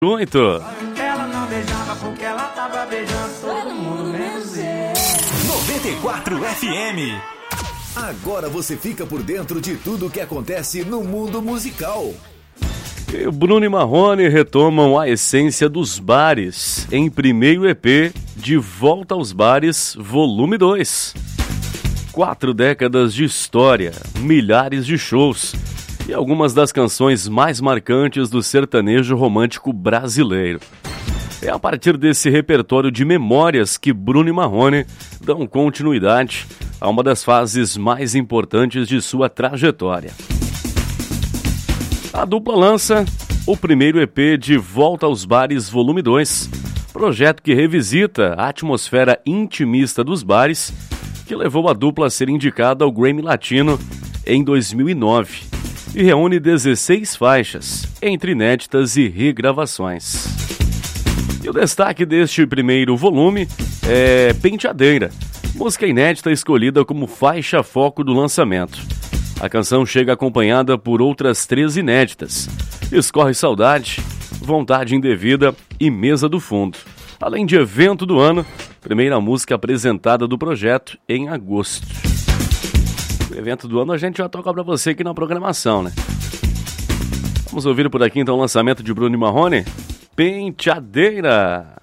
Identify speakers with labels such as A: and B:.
A: Muito.
B: Ela não beijava porque ela tava beijando todo mundo menos eu.
C: 94 FM. Agora você fica por dentro de tudo que acontece no mundo musical.
A: E Bruno e Marrone retomam a essência dos bares em primeiro EP De Volta aos Bares, volume 2. 4 décadas de história, milhares de shows e algumas das canções mais marcantes do sertanejo romântico brasileiro. É a partir desse repertório de memórias que Bruno e Marrone dão continuidade a uma das fases mais importantes de sua trajetória. A dupla lança o primeiro EP De Volta aos Bares, volume 2, projeto que revisita a atmosfera intimista dos bares, que levou a dupla a ser indicada ao Grammy Latino em 2009 e reúne 16 faixas, entre inéditas e regravações. E o destaque deste primeiro volume é Penteadeira, música inédita escolhida como faixa foco do lançamento. A canção chega acompanhada por outras 3 inéditas: Escorre Saudade, Vontade Indevida e Mesa do Fundo. Além de evento do ano, primeira música apresentada do projeto em agosto. O evento do ano a gente já toca pra você aqui na programação, né? Vamos ouvir por aqui então o lançamento de Bruno e Marrone, Penteadeira.